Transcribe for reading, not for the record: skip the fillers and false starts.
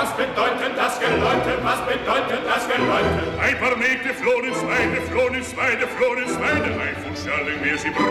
Was bedeutet das Geläute? Was bedeutet das Geläute? Ein paar Meter flohen ins Weide, flohen ins Weide, flohen ins Weide. Ein von Scherling, wer sie